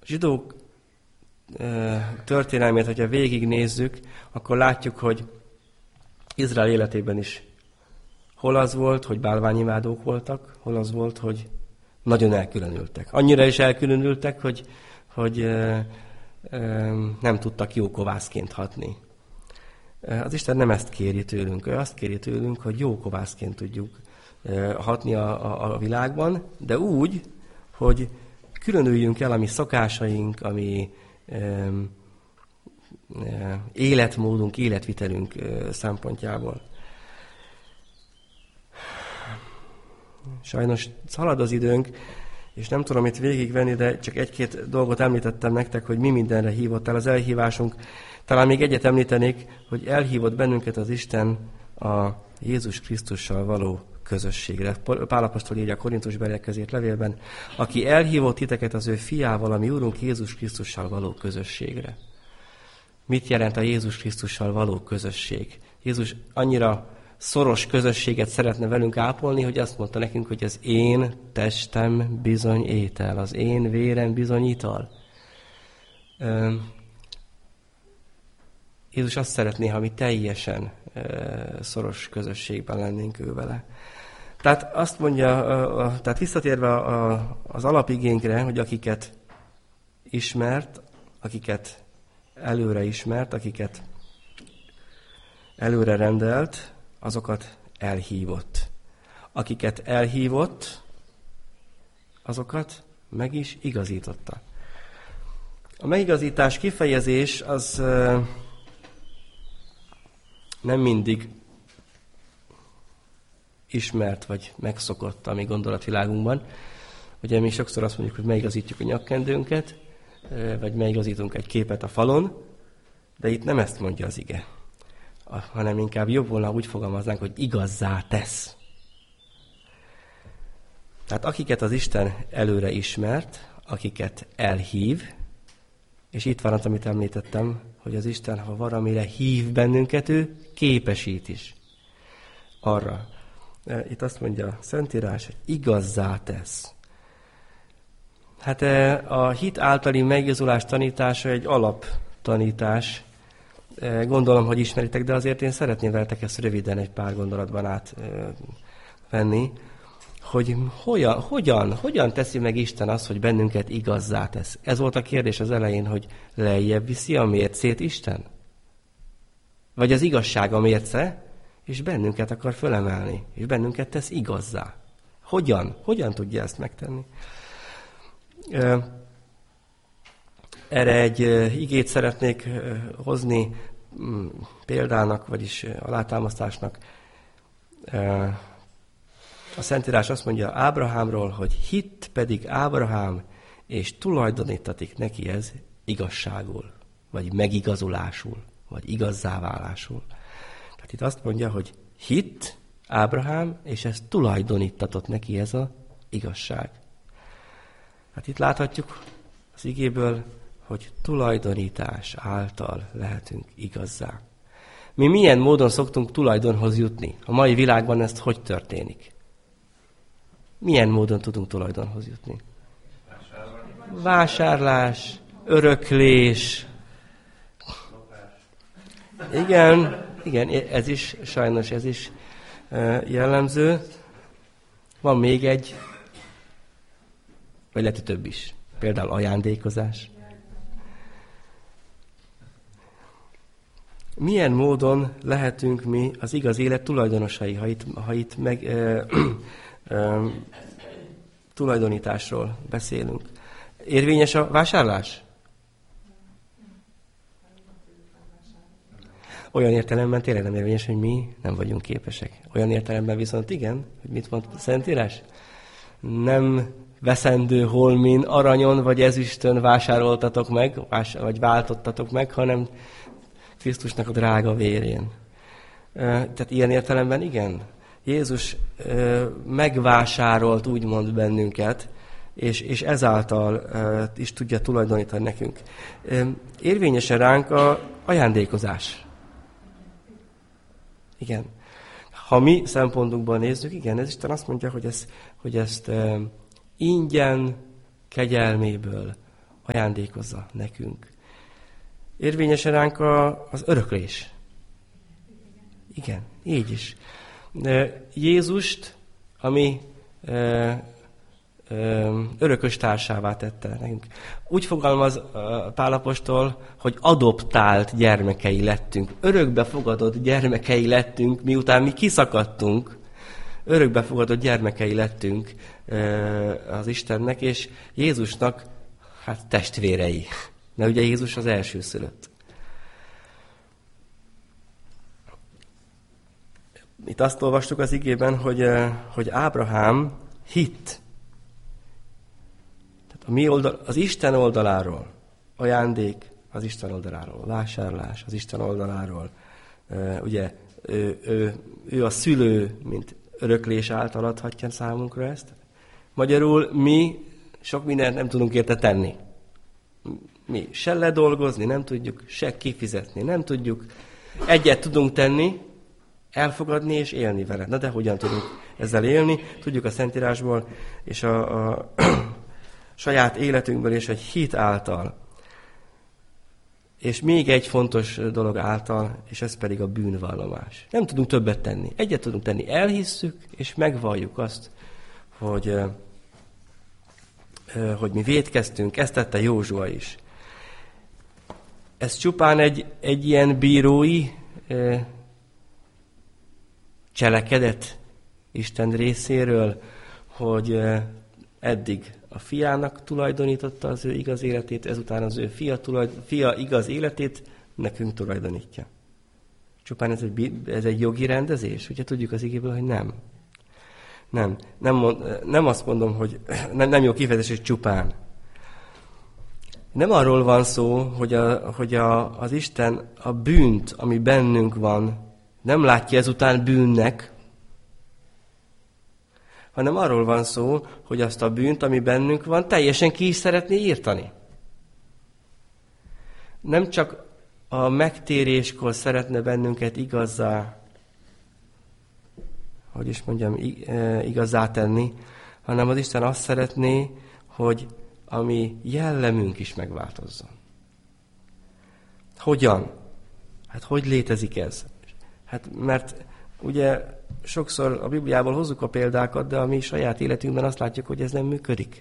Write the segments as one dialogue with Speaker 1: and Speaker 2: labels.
Speaker 1: zsidók történelmét, hogyha végignézzük, akkor látjuk, hogy Izrael életében is hol az volt, hogy bálványimádók voltak, hol az volt, hogy nagyon elkülönültek. Annyira is elkülönültek, hogy nem tudtak jó kovászként hatni. Az Isten nem ezt kéri tőlünk. Ő azt kéri tőlünk, hogy jó kovászként tudjuk hatni a világban, de úgy, hogy különüljünk el a mi szokásaink, a mi életmódunk, életvitelünk szempontjából. Sajnos szalad az időnk, és nem tudom itt végigvenni, de csak egy-két dolgot említettem nektek, hogy mi mindenre hívott el az elhívásunk. Talán még egyet említenék, hogy elhívott bennünket az Isten a Jézus Krisztussal való közösségre. Pál apostol írja a Korintusbeliek közé levélben, aki elhívott titeket az ő fiával, a mi Úrunk Jézus Krisztussal való közösségre. Mit jelent a Jézus Krisztussal való közösség? Jézus annyira szoros közösséget szeretne velünk ápolni, hogy azt mondta nekünk, hogy az én testem bizony étel, az én vérem bizony ital. Jézus azt szeretné, ha mi teljesen szoros közösségben lennénk ő vele. Tehát azt mondja, tehát visszatérve az alapigénkre, hogy akiket ismert, akiket előre ismert, akiket előre rendelt, azokat elhívott. Akiket elhívott, azokat meg is igazította. A megigazítás kifejezés az nem mindig ismert vagy megszokott a mi gondolatvilágunkban. Ugye mi sokszor azt mondjuk, hogy megigazítjuk a nyakkendőnket, vagy megigazítunk egy képet a falon, de itt nem ezt mondja az ige, hanem inkább jobb volna úgy fogalmaznánk, hogy igazzá tesz. Tehát akiket az Isten előre ismert, akiket elhív, és itt van az, amit említettem, hogy az Isten, ha valamire hív bennünket, ő képesít is arra. Itt azt mondja a Szentírás, hogy igazzá tesz. Hát a hit általi megigazulás tanítása egy alaptanítás. Gondolom, hogy ismeritek, de azért én szeretném veletek ezt röviden egy pár gondolatban átvenni, hogy hogyan teszi meg Isten azt, hogy bennünket igazzá tesz. Ez volt a kérdés az elején, hogy lejjebb viszi a mércét Isten? Vagy az igazság a mérce, és bennünket akar fölemelni, és bennünket tesz igazzá. Hogyan tudja ezt megtenni? Erre egy igét szeretnék hozni példának, vagyis alátámasztásnak. A Szentírás azt mondja Ábrahámról, hogy hitt pedig Ábrahám, és tulajdonítatik neki ez igazságul, vagy megigazulásul, vagy igazzáválásul. Tehát itt azt mondja, hogy hitt Ábrahám, és ez tulajdonítatott neki ez az igazság. Hát itt láthatjuk az igéből, hogy tulajdonítás által lehetünk igazzá. Mi milyen módon szoktunk tulajdonhoz jutni? A mai világban ez hogy történik? Milyen módon tudunk tulajdonhoz jutni? Vásárlás, öröklés. Igen, ez is, sajnos ez is jellemző. Van még egy, vagy lehet, hogy több is. Például ajándékozás. Milyen módon lehetünk mi az igaz élet tulajdonosai, ha itt tulajdonításról beszélünk? Érvényes a vásárlás? Olyan értelemben tényleg nem érvényes, hogy mi nem vagyunk képesek. Olyan értelemben viszont igen, hogy mit mond a Szentírás? Nem veszendő holmin, aranyon vagy ezüstön vásároltatok meg, vagy váltottatok meg, hanem Krisztusnak a drága vérén. Tehát ilyen értelemben igen. Jézus megvásárolt úgymond bennünket, és ezáltal is tudja tulajdonítani nekünk. Érvényesen ránk a ajándékozás. Igen. Ha mi szempontunkban nézzük, igen, ez Isten azt mondja, hogy ezt ingyen, kegyelméből ajándékozza nekünk. Érvényesen ránk az öröklés. Igen, így is. Jézust, ami örökös társává tette nekünk. Úgy fogalmaz Pál apostol, hogy adoptált gyermekei lettünk. Örökbefogadott gyermekei lettünk, miután mi kiszakadtunk. Örökbefogadott gyermekei lettünk az Istennek, és Jézusnak testvérei. Mert ugye Jézus az elsőszülött. Itt azt olvastuk az igében, hogy Ábrahám hitt. Tehát az Isten oldaláról ajándék, az Isten oldaláról vásárlás, az Isten oldaláról. Ugye ő a szülő, mint öröklés által adhatja számunkra ezt. Magyarul mi sok mindent nem tudunk érte tenni. Mi se ledolgozni nem tudjuk, se kifizetni nem tudjuk. Egyet tudunk tenni, elfogadni és élni vele. Na de hogyan tudunk ezzel élni? Tudjuk a Szentírásból és a saját életünkből és egy hit által. És még egy fontos dolog által, és ez pedig a bűnvallomás. Nem tudunk többet tenni. Egyet tudunk tenni. Elhisszük, és megvalljuk azt, hogy mi vétkeztünk. Ezt tette Józsua is. Ez csupán egy ilyen bírói cselekedet Isten részéről, hogy eddig a fiának tulajdonította az ő igaz életét, ezután az ő fia igaz életét nekünk tulajdonítja. Csupán ez egy jogi rendezés? Ugye tudjuk az igéből, hogy nem. Nem azt mondom, hogy nem jó kifejezés, hogy csupán. Nem arról van szó, hogy az Isten a bűnt, ami bennünk van, nem látja ezután bűnnek, hanem arról van szó, hogy azt a bűnt, ami bennünk van, teljesen ki is szeretné írtani. Nem csak a megtéréskor szeretne bennünket igazzá, igazzá tenni, hanem az Isten azt szeretné, hogy a mi jellemünk is megváltozzon. Hogyan? Hogy létezik ez? Mert ugye sokszor a Bibliából hozzuk a példákat, de a mi saját életünkben azt látjuk, hogy ez nem működik.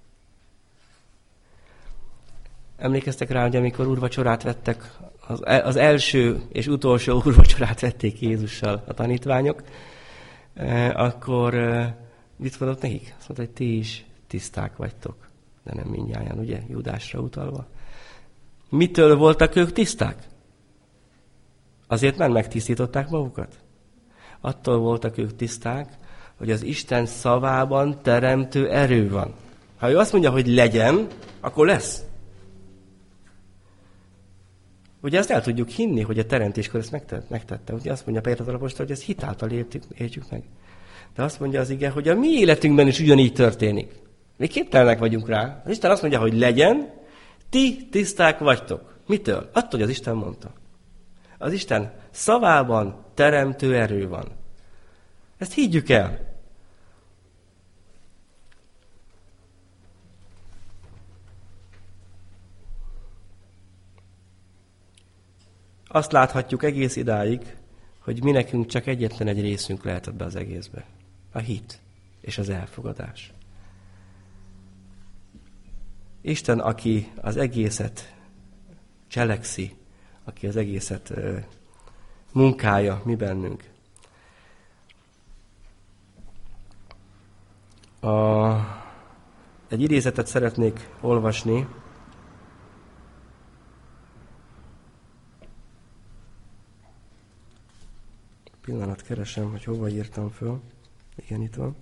Speaker 1: Emlékeztek rá, hogy amikor úrvacsorát vettek, az első és utolsó úrvacsorát vették Jézussal a tanítványok, akkor mit mondott nekik? Azt mondta, hogy ti is tiszták vagytok, de nem mindnyájan, ugye? Júdásra utalva. Mitől voltak ők tiszták? Azért, mert megtisztították magukat? Attól voltak ők tiszták, hogy az Isten szavában teremtő erő van. Ha ő azt mondja, hogy legyen, akkor lesz. Ugye ezt el tudjuk hinni, hogy a teremtéskor ezt megtette. Ugye azt mondja Péter az apostol, hogy ezt hitáltal értjük meg. De azt mondja az ige, hogy a mi életünkben is ugyanígy történik. Mi képtelenek vagyunk rá. Az Isten azt mondja, hogy legyen, ti tiszták vagytok. Mitől? Attól, hogy az Isten mondta. Az Isten szavában teremtő erő van. Ezt higgyük el. Azt láthatjuk egész idáig, hogy mi nekünk csak egyetlen egy részünk lehet ebbe az egészbe. A hit és az elfogadás. Isten, aki az egészet cselekszi, aki az egészet munkálja mi bennünk. Egy idézetet szeretnék olvasni. Pillanat keresem, hogy hova írtam föl. Igen, itt van.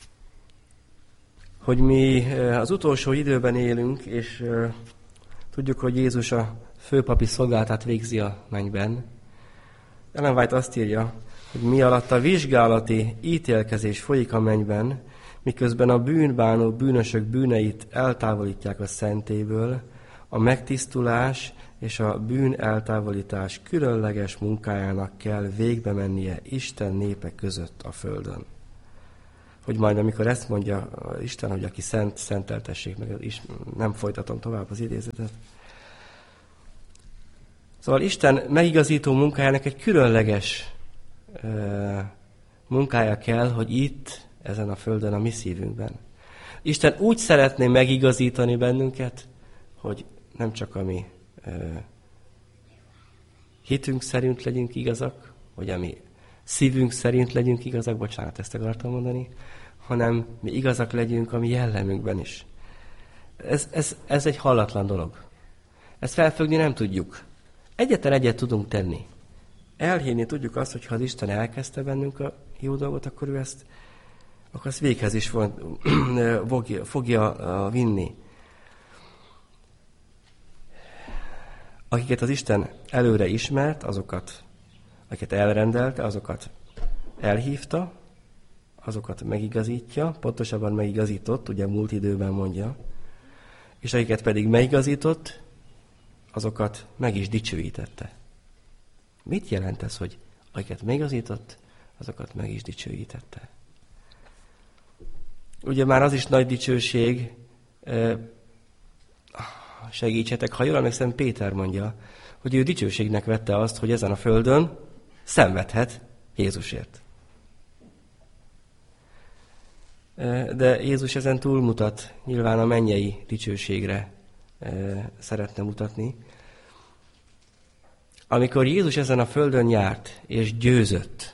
Speaker 1: Hogy mi az utolsó időben élünk, és tudjuk, hogy Jézus a főpapi szolgálatát végzi a mennyben. Ellen White azt írja, hogy mi alatt a vizsgálati ítélkezés folyik a mennyben, miközben a bűnbánó bűnösök bűneit eltávolítják a szentéből, a megtisztulás és a bűn eltávolítás különleges munkájának kell végbe mennie Isten népe között a földön. hogy majd amikor ezt mondja Isten, hogy aki szent, szenteltessék meg, is nem folytatom tovább az idézetet. Szóval Isten megigazító munkájának egy különleges munkája kell, hogy itt, ezen a földön, a mi szívünkben. Isten úgy szeretné megigazítani bennünket, hogy nem csak a mi hitünk szerint legyünk igazak, vagy a mi szívünk szerint legyünk igazak, bocsánat, ezt akartam mondani, hanem mi igazak legyünk a mi jellemünkben is. Ez egy hallatlan dolog. Ezt felfogni nem tudjuk. Egyetlen egyet tudunk tenni. Elhinni tudjuk azt, hogy ha az Isten elkezdte bennünk a jó dolgot, akkor ő ezt véghez is fogja vinni. Akiket az Isten előre ismert, azokat, akiket elrendelte, azokat elhívta, azokat megigazítja, pontosabban megigazított, ugye múlt időben mondja, és akiket pedig megigazított, azokat meg is dicsőítette. Mit jelent ez, hogy akiket megigazított, azokat meg is dicsőítette? Ugye már az is nagy dicsőség, segítsetek, ha jól emlékszem, Péter mondja, hogy ő dicsőségnek vette azt, hogy ezen a földön szenvedhet Jézusért. De Jézus ezen túlmutat, nyilván a mennyei dicsőségre szeretne mutatni. Amikor Jézus ezen a földön járt és győzött,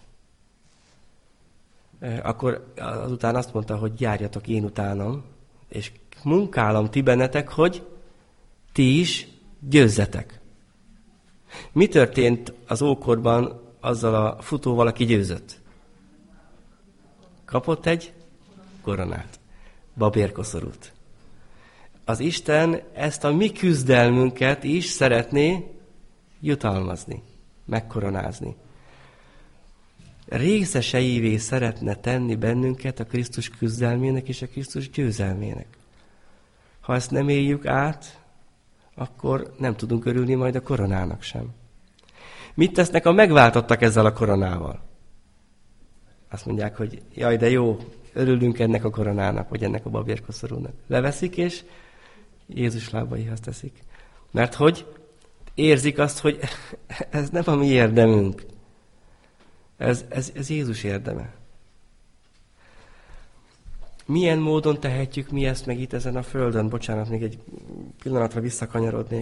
Speaker 1: akkor azután azt mondta, hogy járjatok én utánam, és munkálom ti bennetek, hogy ti is győzzetek. Mi történt az ókorban azzal a futóval, aki győzött? Kapott egy koronát, babérkoszorút. Az Isten ezt a mi küzdelmünket is szeretné jutalmazni, megkoronázni. Részeseivé szeretne tenni bennünket a Krisztus küzdelmének és a Krisztus győzelmének. Ha ezt nem éljük át, akkor nem tudunk örülni majd a koronának sem. Mit tesznek a megváltottak ezzel a koronával? Azt mondják, hogy jaj, de jó, örülünk ennek a koronának, vagy ennek a babérkoszorúnak. Leveszik, és Jézus lábaihoz teszik. Mert hogy érzik azt, hogy ez nem a mi érdemünk. Ez Jézus érdeme. Milyen módon tehetjük mi ezt meg itt ezen a földön? Bocsánat, még egy pillanatra visszakanyarodnék.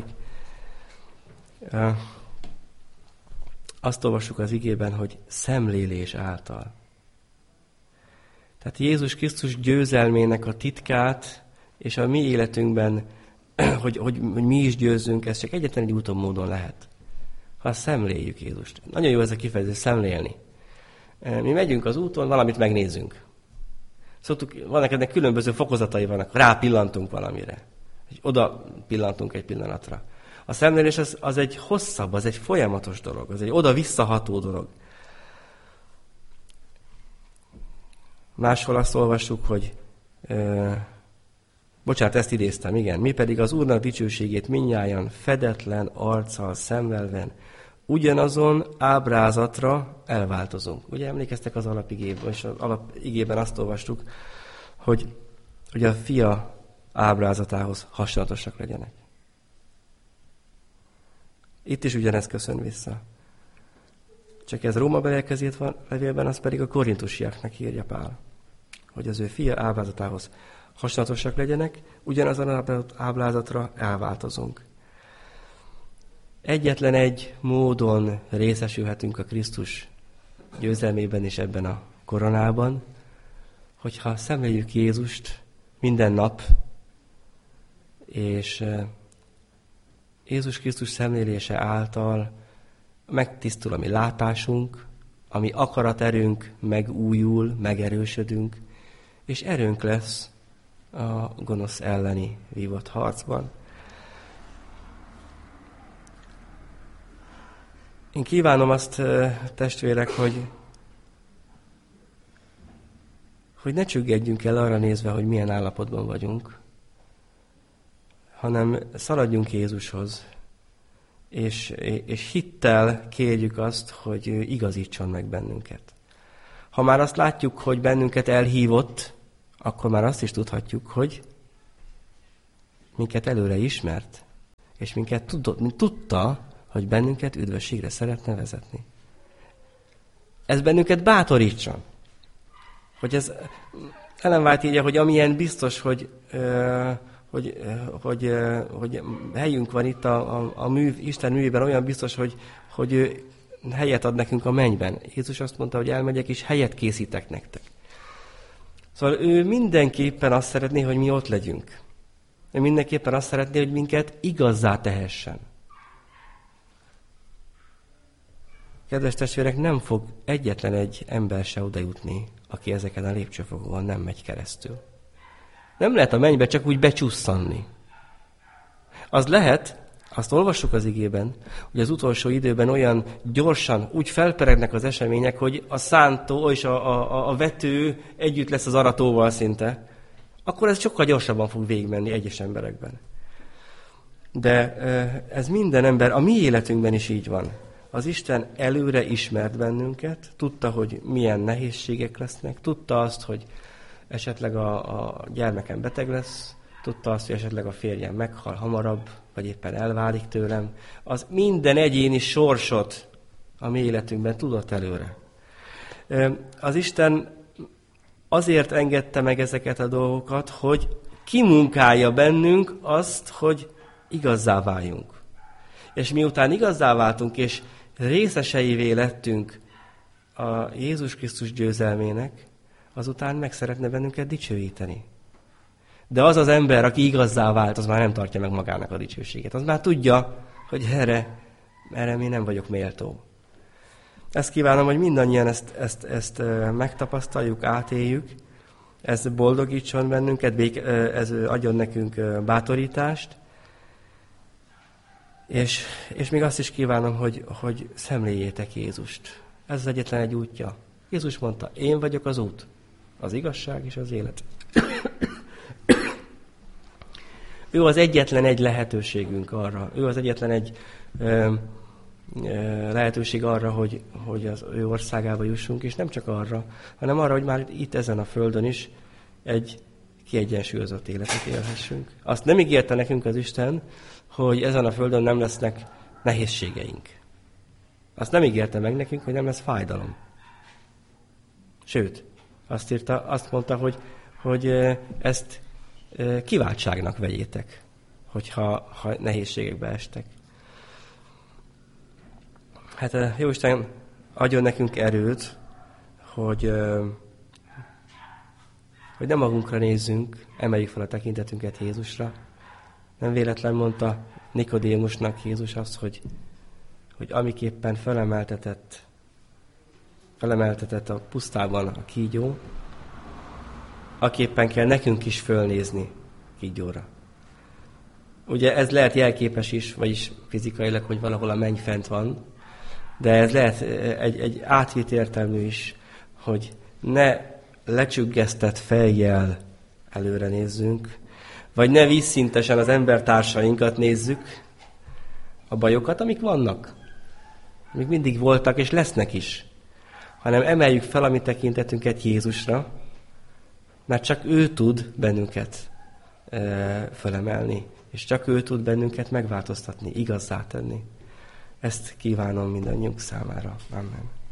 Speaker 1: Azt olvassuk az igében, hogy szemlélés által. Tehát Jézus Krisztus győzelmének a titkát, és a mi életünkben, hogy mi is győzzünk, ez csak egyetlen egy úton módon lehet. Ha szemléljük Jézust. Nagyon jó ez a kifejezés, szemlélni. Mi megyünk az úton, valamit megnézünk. Vannak ennek különböző fokozatai vannak, rápillantunk valamire. Oda pillantunk egy pillanatra. A szemlélés az egy hosszabb, az egy folyamatos dolog, az egy oda-visszaható dolog. Máshol azt olvassuk, hogy bocsánat, ezt idéztem, igen. Mi pedig az Úrnak dicsőségét mindnyájan fedetlen arccal szemlelven ugyanazon ábrázatra elváltozunk. Ugye emlékeztek az alapigében, és az alapigében azt olvastuk, hogy a fia ábrázatához hasonlatosak legyenek. Itt is ugyanezt köszön vissza. Csak ez Róma beliekhez van levélben, az pedig a korintusiaknak írja Pál, hogy az ő fia ábrázatához hasonlatosak legyenek, ugyanazon ábrázatra elváltozunk. Egyetlen egy módon részesülhetünk a Krisztus győzelmében és ebben a koronában, hogyha szemléljük Jézust minden nap, és Jézus Krisztus szemlélése által megtisztul a mi látásunk, a mi akaraterőnk megújul, megerősödünk, és erőnk lesz a gonosz elleni vívott harcban. Én kívánom azt, testvérek, hogy ne csüggedjünk el arra nézve, hogy milyen állapotban vagyunk, hanem szaladjunk Jézushoz, és hittel kérjük azt, hogy ő igazítson meg bennünket. Ha már azt látjuk, hogy bennünket elhívott, akkor már azt is tudhatjuk, hogy minket előre ismert, és minket tudta, hogy bennünket üdvösségre szeretne vezetni. Ez bennünket bátorítson. Hogy ez Ellen White írja, hogy amilyen biztos, hogy helyünk van itt a Isten művében, olyan biztos, hogy ő helyet ad nekünk a mennyben. Jézus azt mondta, hogy elmegyek, és helyet készítek nektek. Szóval ő mindenképpen azt szeretné, hogy mi ott legyünk. Ő mindenképpen azt szeretné, hogy minket igazzá tehessen. Kedves testvérek, nem fog egyetlen egy ember se oda jutni, aki ezeken a lépcsőfokon nem megy keresztül. Nem lehet a mennybe csak úgy becsusszanni. Az lehet, azt olvassuk az igében, hogy az utolsó időben olyan gyorsan úgy felperegnek az események, hogy a szántó és a vető együtt lesz az aratóval szinte, akkor ez sokkal gyorsabban fog végigmenni egyes emberekben. De ez minden ember, a mi életünkben is így van. Az Isten előre ismert bennünket, tudta, hogy milyen nehézségek lesznek, tudta azt, hogy esetleg a gyermekem beteg lesz, tudta azt, hogy esetleg a férjem meghal hamarabb, vagy éppen elválik tőlem. Az minden egyéni sorsot a mi életünkben tudott előre. Az Isten azért engedte meg ezeket a dolgokat, hogy kimunkálja bennünk azt, hogy igazzá váljunk. És miután igazzá váltunk, és részeseivé lettünk a Jézus Krisztus győzelmének, azután meg szeretne bennünket dicsőíteni. De az az ember, aki igazzá vált, az már nem tartja meg magának a dicsőségét. Az már tudja, hogy erre mi nem vagyok méltó. Ezt kívánom, hogy mindannyian ezt megtapasztaljuk, átéljük. Ez boldogítson bennünket, ez adjon nekünk bátorítást. És még azt is kívánom, hogy szemléljétek Jézust. Ez az egyetlen egy útja. Jézus mondta, én vagyok az út, az igazság és az élet. Ő az egyetlen egy lehetőségünk arra. Ő az egyetlen egy lehetőség arra, hogy az ő országába jussunk, és nem csak arra, hanem arra, hogy már itt ezen a földön is egy kiegyensúlyozott életet élhessünk. Azt nem ígérte nekünk az Isten, hogy ezen a földön nem lesznek nehézségeink. Azt nem ígérte meg nekünk, hogy nem lesz fájdalom. Sőt, azt mondta, hogy ezt kiváltságnak vegyétek, hogyha nehézségekbe estek. Hát Jóisten adjon nekünk erőt, hogy nem magunkra nézzünk, emeljük fel a tekintetünket Jézusra. Nem véletlen mondta Nikodémusnak Jézus azt, hogy amiképpen felemeltetett a pusztában a kígyó, aképpen kell nekünk is fölnézni kígyóra. Ugye ez lehet jelképes is, vagyis fizikailag, hogy valahol a menny fent van, de ez lehet egy átvitt értelmű is, hogy ne lecsüggesztett fejjel előre nézzünk, vagy ne vízszintesen az embertársainkat nézzük, a bajokat, amik vannak, amik mindig voltak és lesznek is, hanem emeljük fel a mi tekintetünket Jézusra, mert csak ő tud bennünket fölemelni, és csak ő tud bennünket megváltoztatni, igazzá tenni. Ezt kívánom mindannyiunk számára. Amen.